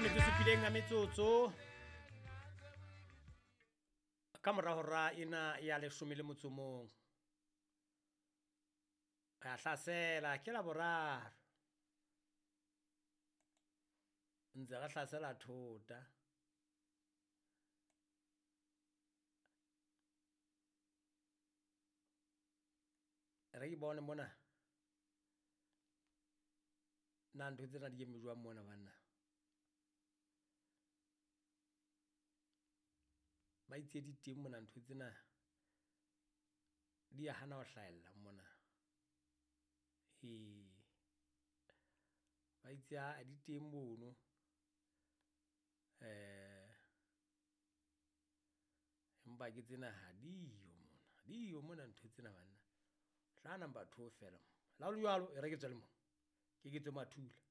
supileng a metsotso ka morago ra ena ya 11 a hlasela ke la boraro ntse ga hlasela thota re ibone mona na ntho tsena di eme jwang mona banna ba itse di teng mona ntho tsena di ya hana ho hlahella mona ba itse a di teng mono empa ke tsena ha diyo mona ntho tsena banna hlana batho fela la o le jwalo e re ke tswa le mo ke tswe mathula